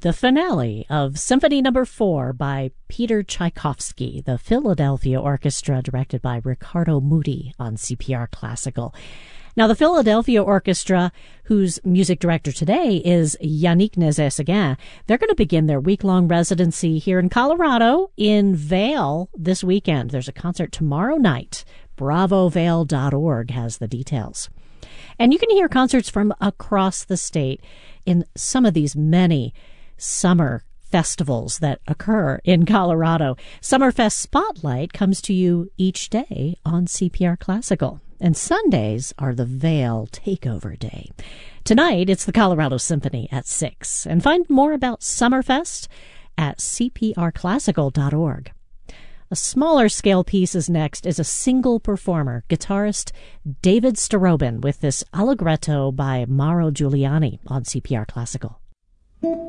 The finale of Symphony No. 4 by Peter Tchaikovsky, the Philadelphia Orchestra, directed by Ricardo Muti on CPR Classical. Now, the Philadelphia Orchestra, whose music director today is Yannick Nézet-Séguin, they're going to begin their week-long residency here in Colorado in Vail this weekend. There's a concert tomorrow night. BravoVail.org has the details. And you can hear concerts from across the state in some of these many summer festivals that occur in Colorado. Summerfest Spotlight comes to you each day on CPR Classical. And Sundays are the Vail Takeover Day. Tonight, it's the Colorado Symphony at 6. And find more about Summerfest at cprclassical.org. A smaller scale piece is next as a single performer, guitarist David Starobin, with this Allegretto by Mauro Giuliani on CPR Classical.